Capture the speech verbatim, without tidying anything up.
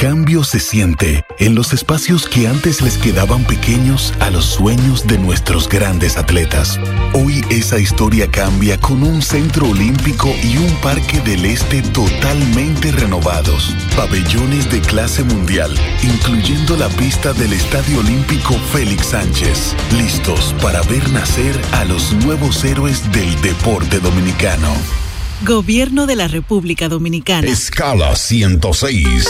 cambio se siente en los espacios que antes les quedaban pequeños a los sueños de nuestros grandes atletas. Hoy esa historia cambia con un centro olímpico y un parque del este totalmente renovados. Pabellones de clase mundial, incluyendo la pista del Estadio Olímpico Félix Sánchez. Listos para ver nacer a los nuevos héroes del deporte dominicano. Gobierno de la República Dominicana. Escala ciento seis.